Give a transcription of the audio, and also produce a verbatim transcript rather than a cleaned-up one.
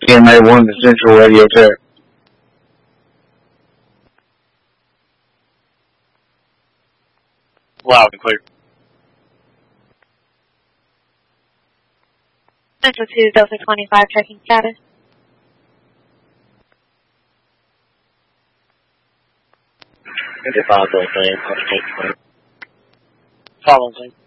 C M A one to Central Radio Tech. Loud and clear. Central two, Delta twenty-five, checking status. Following thing.